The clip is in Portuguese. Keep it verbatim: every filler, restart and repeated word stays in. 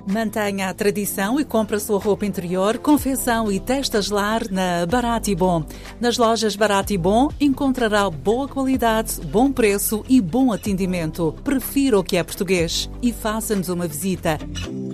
Mantenha a tradição e compre a sua roupa interior, confecção e testas lar na Barato e Bom. Nas lojas Barato e Bom encontrará boa qualidade, bom preço e bom atendimento. Prefira o que é português e faça-nos uma visita.